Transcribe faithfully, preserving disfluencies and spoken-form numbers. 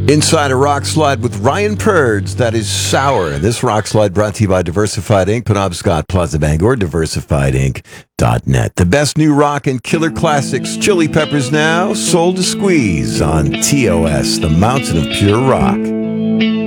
Inside a Rock Slide with Ryan Purds. That is Sour. This Rock Slide brought to you by Diversified Incorporated. Penobscot Plaza Bangor, diversified inc dot net. The best new rock and killer classics. Chili Peppers now, sold to squeeze on T O S, the mountain of pure rock.